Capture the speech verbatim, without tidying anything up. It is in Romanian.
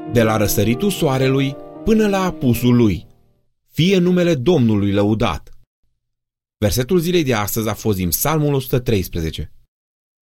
de la răsăritul soarelui până la apusul lui. Fie numele Domnului lăudat. Versetul zilei de astăzi a fost din Psalmul o sută treisprezece.